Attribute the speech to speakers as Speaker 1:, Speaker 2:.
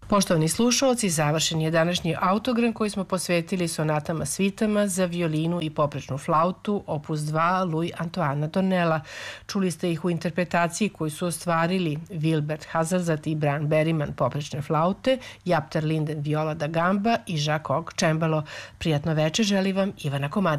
Speaker 1: Poštovani slušalci, završen je današnji autogram koji smo posvetili sonatama svitama za violinu i poprečnu flautu opus 2 Louis Antoana Dornella. Čuli ste ih u interpretaciji koju su ostvarili Wilbert Hazazat i Bran Berryman poprečne flaute, Japter Linden viola da gamba i Jacques Cembalo. Prijatno veče želi vam Ivana Komadić.